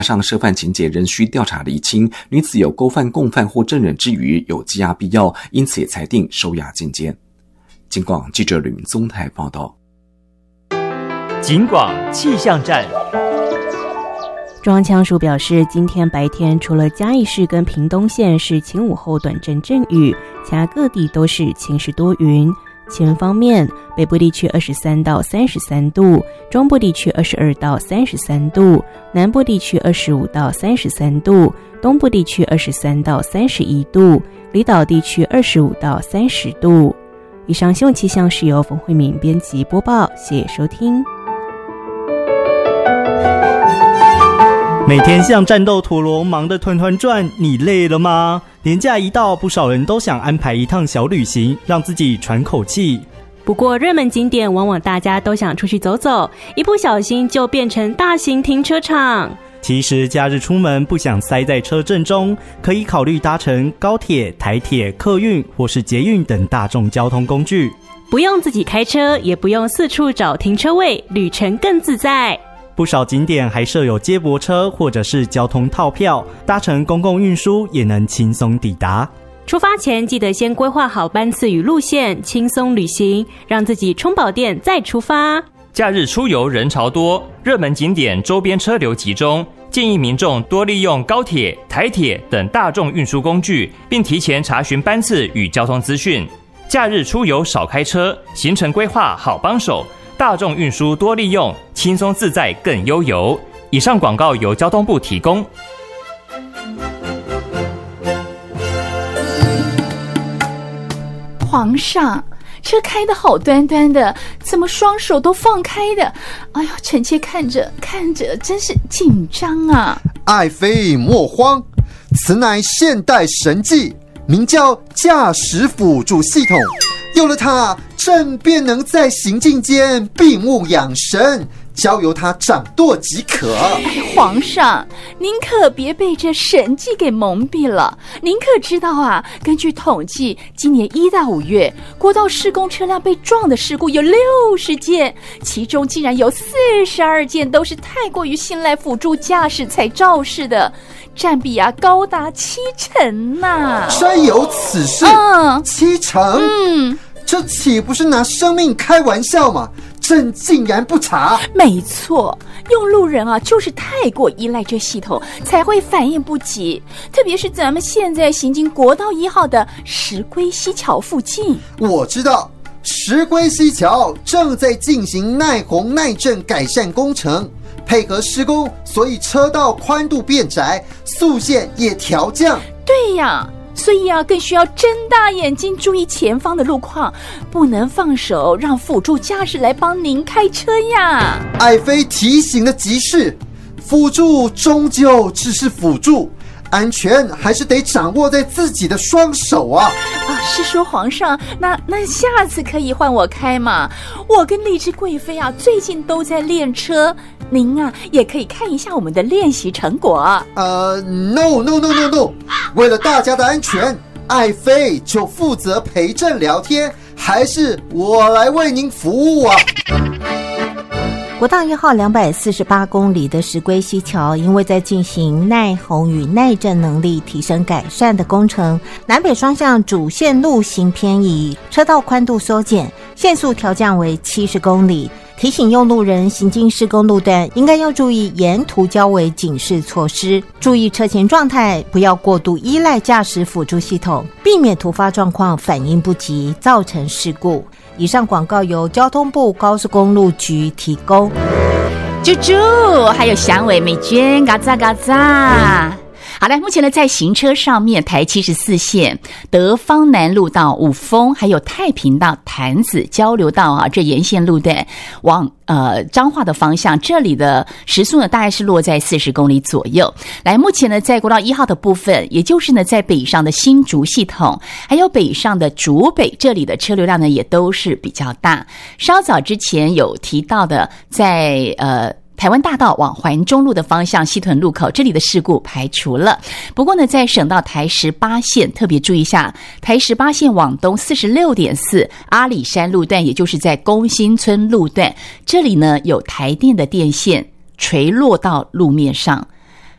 上涉犯情节仍需调查厘清，女子有勾犯、共犯或证人之余，有羁押必要，因此也裁定收押禁监。警广记者吕明宗台报道。 警广气象站。 中央气象署表示，今天白天除了嘉义市跟屏东县是晴午后短阵阵雨，其他各地都是晴时多云。气温方面，北部地区23到33度，中部地区22到33度，南部地区25到33度，东部地区23到31度，离岛地区25到30度。以上新闻气象是由冯慧敏编辑播报，谢谢收听。 每天像战斗陀螺忙得团团转，你累了吗？年假一到，不少人都想安排一趟小旅行，让自己喘口气。 不过热门景点往往大家都想出去走走，一不小心就变成大型停车场。 其实假日出门不想塞在车阵中，可以考虑搭乘高铁、台铁、客运或是捷运等大众交通工具， 不用自己开车，也不用四处找停车位，旅程更自在。 不少景点还设有接驳车或者是交通套票，搭乘公共运输也能轻松抵达。 出发前记得先规划好班次与路线，轻松旅行，让自己充饱电再出发。 假日出游人潮多，热门景点周边车流集中，建议民众多利用高铁、台铁等大众运输工具，并提前查询班次与交通资讯。假日出游少开车，行程规划好帮手，大众运输多利用，轻松自在更悠游。以上广告由交通部提供。 皇上，车开得好端端的，怎么双手都放开的？哎呀，臣妾看着真是紧张啊！ 爱妃莫慌，此乃现代神技，名叫驾驶辅助系统。有了它，朕便能在行进间闭目养神，交由它掌舵即可。 皇上，您可别被这神迹给蒙蔽了。您可知道啊，根据统计，今年1到5月，国道施工车辆被撞的事故有60件，其中竟然有42件都是太过于信赖辅助驾驶才肇事的，占比高达70%呐！ 真有此事？70%？这岂不是拿生命开玩笑吗？朕竟然不查。 没错，用路人就是太过依赖这系统，才会反应不及。特别是咱们现在行经国道1号的石龟溪桥附近， 我知道石龟溪桥正在进行耐洪耐震改善工程，配合施工，所以车道宽度变窄，速限也调降。 对呀，所以更需要睁大眼睛注意前方的路况，不能放手让辅助驾驶来帮您开车呀。 爱妃提醒的极是，辅助终究只是辅助，安全还是得掌握在自己的双手啊！ 是说皇上，那下次可以换我开嘛？我跟丽芝贵妃最近都在练车，您也可以看一下我们的练习成果。 No， 为了大家的安全，爱妃就负责陪朕聊天，还是我来为您服务啊？ 国道1号248公里的石龟溪桥，因为在进行耐洪与耐震能力提升改善的工程，南北双向主线路行偏移，车道宽度缩减，限速调降为70公里。提醒用路人行经施工路段，应该要注意沿途交围警示措施，注意车前状态，不要过度依赖驾驶辅助系统，避免突发状况反应不及，造成事故。以上广告由交通部高速公路局提供。 猪猪，还有祥伟、美娟，嘎扎嘎扎。好了，目前呢，在行车上面，台74线德芳南路到五峰，还有太平到潭子交流道这沿线路段往彰化的方向，这里的时速呢大概是落在40公里左右。来，目前呢，在国道1号的部分，也就是呢在北上的新竹系统，还有北上的竹北，这里的车流量呢也都是比较大。稍早之前有提到的，在台湾大道往环中路的方向西屯路口，这里的事故排除了。不过呢，在省道台18线特别注意一下，台18线往东 46.4 阿里山路段，也就是在公新村路段，这里呢有台电的电线垂落到路面上，